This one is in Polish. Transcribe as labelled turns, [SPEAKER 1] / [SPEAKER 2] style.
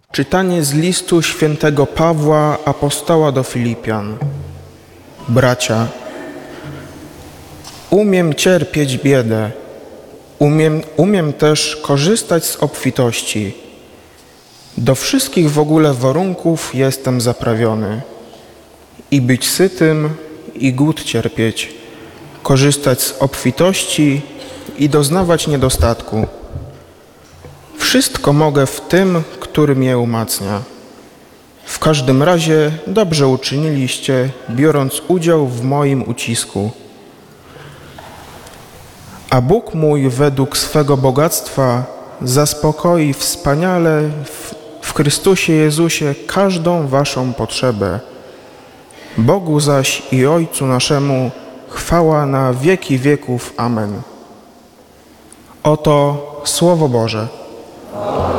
[SPEAKER 1] Czytanie z listu świętego Pawła, apostoła do Filipian. Bracia, umiem cierpieć biedę, umiem też korzystać z obfitości. Do wszystkich w ogóle warunków jestem zaprawiony. I być sytym, i głód cierpieć, korzystać z obfitości i doznawać niedostatku. Wszystko mogę w tym, który mnie umacnia. W każdym razie dobrze uczyniliście, biorąc udział w moim ucisku. A Bóg mój według swego bogactwa zaspokoi wspaniale w Chrystusie Jezusie każdą waszą potrzebę. Bogu zaś i Ojcu naszemu chwała na wieki wieków. Amen. Oto Słowo Boże.